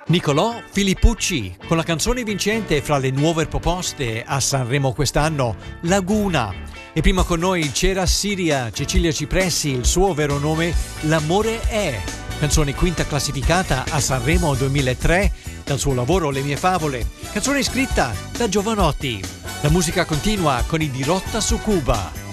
Nicolò Filippucci con la canzone vincente fra le nuove proposte a Sanremo quest'anno, Laguna. E prima con noi c'era Siria, Cecilia Cipressi, il suo vero nome L'amore è, canzone quinta classificata a Sanremo 2003 dal suo lavoro Le mie favole, canzone scritta da Jovanotti. La musica continua con i Dirotta su Cuba.